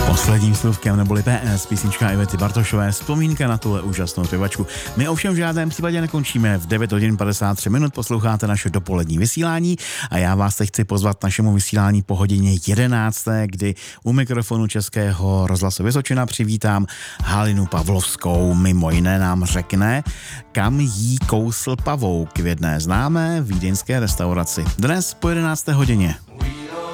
Posledním slůvkem neboli PS, písnička Ivety Bartošové, vzpomínka na tuhle úžasnou zpěvačku. My ovšem v žádném případě nekončíme. V 9 hodin 53 minut posloucháte naše dopolední vysílání a já vás teď chci pozvat k našemu vysílání po hodině 11, kdy u mikrofonu Českého rozhlasu Vysočina přivítám Halinu Pavlovskou. Mimo jiné nám řekne, kam jí kousl pavouk v jedné známé vídeňské restauraci. Dnes po 11. hodině.